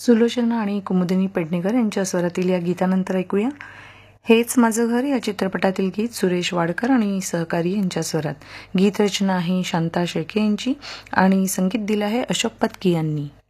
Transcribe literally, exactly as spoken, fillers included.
सुलोचना आणि कुमुदिनी पेडणेकर यांच्या स्वरातील या गीतानंतर ऐकूया हेच माझं घर या चित्रपटातील गीत सुरेश वाडकर आणि सहकारी यांच्या स्वरात. गीत रचना आहे शांता शेळके यांची आणि संगीत दिलं आहे अशोक पत्की यांनी.